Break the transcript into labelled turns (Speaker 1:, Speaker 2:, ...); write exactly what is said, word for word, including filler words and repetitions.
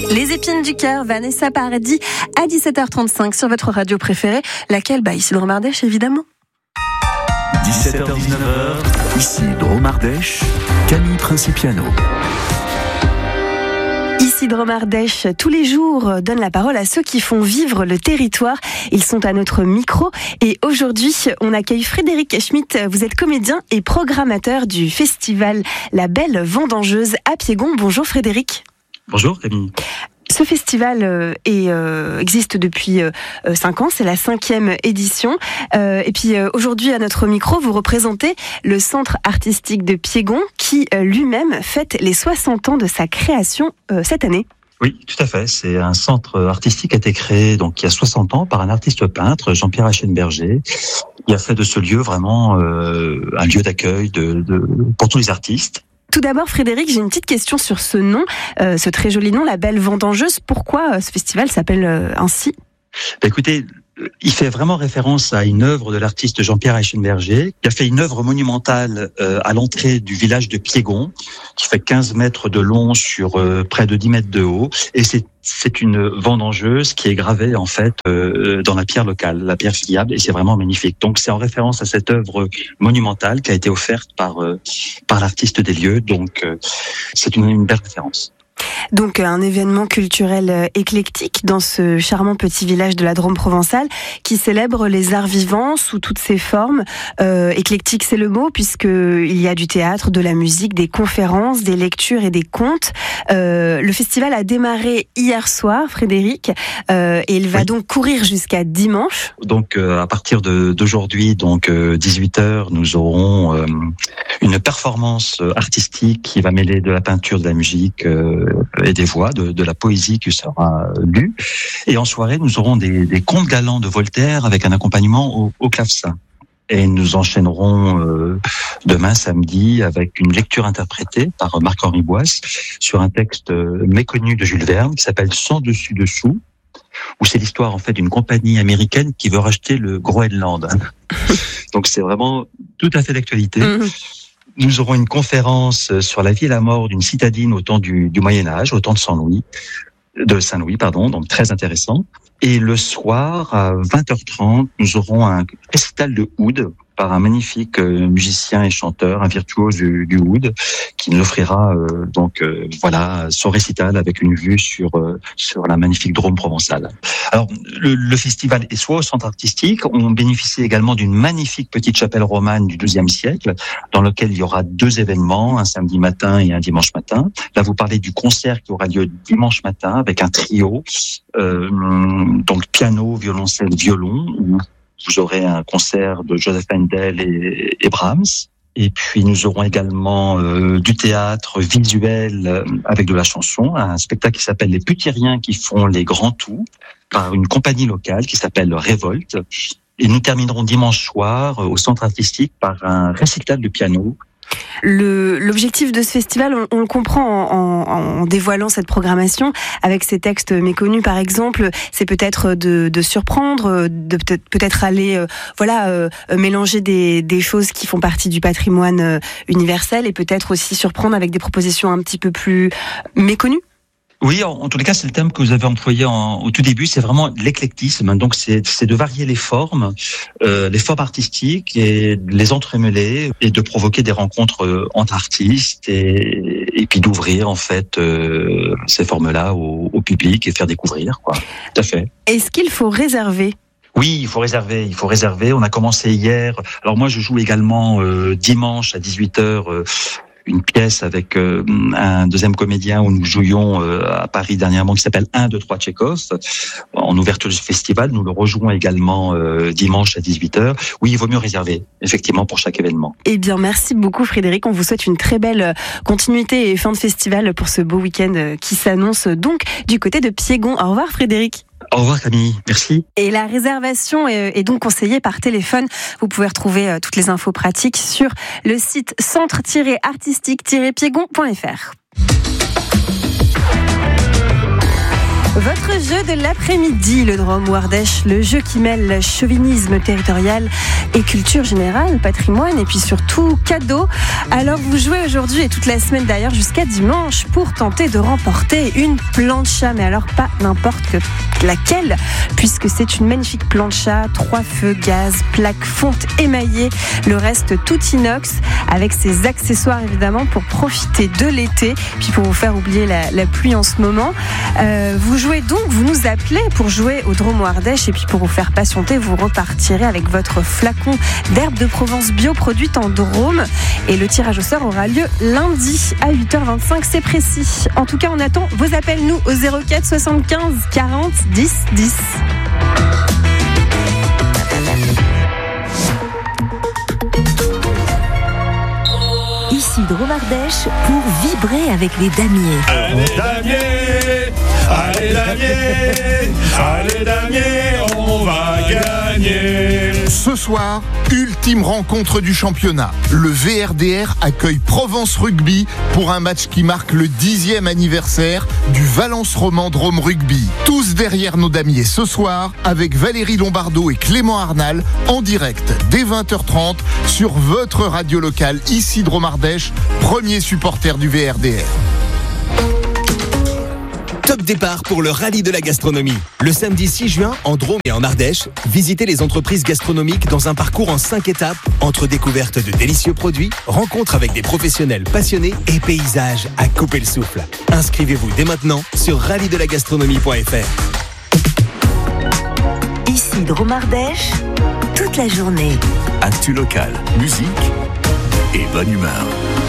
Speaker 1: Les épines du cœur, Vanessa Paradis à dix-sept heures trente-cinq sur votre radio préférée, laquelle, bah ici Drôme Ardèche évidemment.
Speaker 2: dix-sept heures dix-neuf heures, ici Drôme Ardèche, Camille Principiano.
Speaker 1: Ici Drôme Ardèche, tous les jours, donne la parole à ceux qui font vivre le territoire. Ils sont à notre micro et aujourd'hui, on accueille Frédéric Schmitt. Vous êtes comédien et programmateur du festival La Belle Vendangeuse à Piégon. Bonjour Frédéric.
Speaker 3: Bonjour Camille.
Speaker 1: Ce festival euh, est, euh, existe depuis euh, cinq ans, c'est la cinquième édition. Euh, et puis euh, aujourd'hui à notre micro, vous représentez le Centre artistique de Piégon qui euh, lui-même fête les soixante ans de sa création euh, cette année.
Speaker 3: Oui, tout à fait. C'est un centre artistique qui a été créé donc il y a soixante ans par un artiste peintre, Jean-Pierre Achenberger. Il a fait de ce lieu vraiment euh, un lieu d'accueil de, de, pour tous les artistes.
Speaker 1: Tout d'abord, Frédéric, j'ai une petite question sur ce nom, euh, ce très joli nom, La Belle Vendangeuse. Pourquoi euh, ce festival s'appelle euh, ainsi ?
Speaker 3: Bah, écoutez, il fait vraiment référence à une œuvre de l'artiste Jean-Pierre Achenberger, qui a fait une œuvre monumentale euh, à l'entrée du village de Piégon, qui fait quinze mètres de long sur euh, près de dix mètres de haut. Et c'est, c'est une vendangeuse qui est gravée en fait euh, dans la pierre locale, la pierre friable, et c'est vraiment magnifique. Donc c'est en référence à cette œuvre monumentale qui a été offerte par euh, par l'artiste des lieux. Donc euh, c'est une, une belle référence.
Speaker 1: Donc un événement culturel éclectique dans ce charmant petit village de la Drôme provençale qui célèbre les arts vivants sous toutes ses formes. Euh, éclectique, c'est le mot, puisqu'il y a du théâtre, de la musique, des conférences, des lectures et des contes. Euh, le festival a démarré hier soir, Frédéric, euh, et il va oui. donc courir jusqu'à dimanche.
Speaker 3: Donc euh, à partir de, d'aujourd'hui, donc euh, dix-huit heures, nous aurons euh, une performance artistique qui va mêler de la peinture, de la musique euh, et des voix, de, de la poésie qui sera lue. Et en soirée, nous aurons des, des contes galants de Voltaire avec un accompagnement au, au clavecin. Et nous enchaînerons euh, demain, samedi, avec une lecture interprétée par Marc-Henri Boisse sur un texte méconnu de Jules Verne qui s'appelle « Sans dessus dessous », où c'est l'histoire en fait d'une compagnie américaine qui veut racheter le Groenland. Donc c'est vraiment tout à fait d'actualité. Mmh. Nous aurons une conférence sur la vie et la mort d'une citadine au temps du, du Moyen-Âge, au temps de Saint-Louis, de Saint-Louis, pardon, donc très intéressant. Et le soir, à vingt heures trente, nous aurons un récital de oud par un magnifique musicien et chanteur, un virtuose du, du oud, qui nous offrira euh, donc euh, voilà son récital avec une vue sur euh, sur la magnifique Drôme provençale. Alors le, le festival est soit au centre artistique, on bénéficie également d'une magnifique petite chapelle romane du douzième siècle, dans laquelle il y aura deux événements, un samedi matin et un dimanche matin. Là, vous parlez du concert qui aura lieu dimanche matin avec un trio, euh, donc piano, violoncelle, violon, où vous aurez un concert de Joseph Haendel et, et Brahms. Et puis nous aurons également euh, du théâtre visuel euh, avec de la chanson, un spectacle qui s'appelle Les Petits Riens qui font les grands tours par une compagnie locale qui s'appelle Révolte. Et nous terminerons dimanche soir euh, au centre artistique par un récital de piano.
Speaker 1: Le, l'objectif de ce festival, on, on le comprend en, en, en dévoilant cette programmation avec ces textes méconnus, par exemple, c'est peut-être de, de surprendre, de peut-être, peut-être aller, euh, voilà, euh, mélanger des, des choses qui font partie du patrimoine euh, universel et peut-être aussi surprendre avec des propositions un petit peu plus méconnues.
Speaker 3: Oui, en, en tous les cas, c'est le terme que vous avez employé en, au tout début, c'est vraiment l'éclectisme. Donc, c'est, c'est de varier les formes, euh, les formes artistiques et de les entremêler et de provoquer des rencontres euh, entre artistes et, et puis d'ouvrir en fait euh, ces formes-là au, au public et faire découvrir, quoi. Tout à fait.
Speaker 1: Est-ce qu'il faut réserver ?
Speaker 3: Oui, il faut réserver, il faut réserver. On a commencé hier. Alors moi, je joue également euh, dimanche à dix-huit heures euh, une pièce avec euh, un deuxième comédien où nous jouions euh, à Paris dernièrement qui s'appelle un, deux, trois Tchekhov en ouverture du festival. Nous le rejouons également euh, dimanche à dix-huit heures. Oui, il vaut mieux réserver, effectivement, pour chaque événement.
Speaker 1: Eh bien, merci beaucoup Frédéric. On vous souhaite une très belle continuité et fin de festival pour ce beau week-end qui s'annonce donc du côté de Piégon. Au revoir Frédéric.
Speaker 3: Au revoir Camille, merci.
Speaker 1: Et la réservation est donc conseillée par téléphone. Vous pouvez retrouver toutes les infos pratiques sur le site centre artistique piégon point f r. Votre jeu de l'après-midi, le Drôme Ardèche, le jeu qui mêle chauvinisme territorial et culture générale, patrimoine et puis surtout cadeau. Alors vous jouez aujourd'hui et toute la semaine d'ailleurs jusqu'à dimanche pour tenter de remporter une plancha, mais alors pas n'importe laquelle, puisque c'est une magnifique plancha, trois feux, gaz, plaque, fonte émaillée, le reste tout inox, avec ses accessoires évidemment pour profiter de l'été, puis pour vous faire oublier la, la pluie en ce moment. Euh, vous jouez donc, vous nous appelez pour jouer au Drôme Ardèche, et puis pour vous faire patienter, vous repartirez avec votre flacon d'herbe de Provence bio produite en Drôme, et le tirage au sort aura lieu lundi à huit heures vingt-cinq, c'est précis. En tout cas, on attend vos appels, nous, au zéro quatre soixante-quinze quarante dix dix.
Speaker 4: Ici Drôme Ardèche pour vibrer avec les damiers.
Speaker 5: Allez damiers, allez damiers, allez damiers, on va gagner.
Speaker 6: Ce soir, ultime rencontre du championnat. Le V R D R accueille Provence Rugby pour un match qui marque le dixième anniversaire du Valence Roman Drôme Rugby. Tous derrière nos damiers ce soir avec Valérie Lombardo et Clément Arnal en direct dès vingt heures trente sur votre radio locale ici Drôme Ardèche, premier supporter du V R D R.
Speaker 7: Top départ pour le rallye de la gastronomie. Le samedi six juin, en Drôme et en Ardèche, visitez les entreprises gastronomiques dans un parcours en cinq étapes, entre découvertes de délicieux produits, rencontres avec des professionnels passionnés et paysages à couper le souffle. Inscrivez-vous dès maintenant sur rallye de la gastronomie point f r.
Speaker 4: Ici Drôme Ardèche, toute la journée.
Speaker 2: Actu local, musique et bonne humeur.